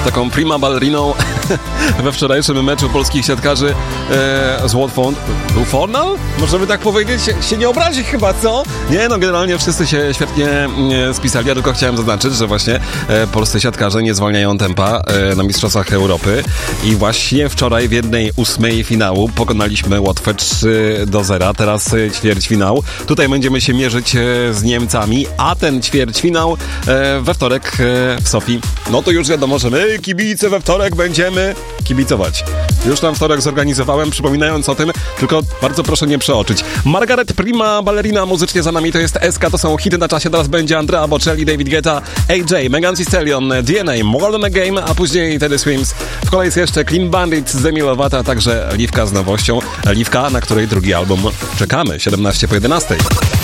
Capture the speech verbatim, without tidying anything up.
taką prima balleriną we wczorajszym meczu polskich siatkarzy e, z Watford. Był Fornal? Możemy tak powiedzieć? Się, się nie obrazi chyba, co? Nie, no generalnie wszyscy się świetnie e, spisali. Ja tylko chciałem zaznaczyć, że właśnie e, polscy siatkarze nie zwalniają tempa e, na Mistrzostwach Europy i właśnie wczoraj w jednej ósmej finału pokonaliśmy Łotwę trzy do zera. Teraz e, ćwierćfinał. Tutaj będziemy się mierzyć e, z Niemcami, a ten ćwierćfinał e, we wtorek e, w Sofii. No to już wiadomo, że my kibice we wtorek będziemy kibicować. Już tam wtorek zorganizowałem, przypominając o tym, tylko bardzo proszę nie przeoczyć. Margaret, prima ballerina, muzycznie za nami to jest S K, to są hity na czasie, teraz będzie Andrea Bocelli, David Guetta, A J, Megan Thee Stallion, D N A, More Than a Game, a później Teddy Swims. W kolejce jeszcze Clean Bandit z Demi Lovato, a także Liwka z nowością. Liwka, na której drugi album czekamy, siedemnaście po jedenastej.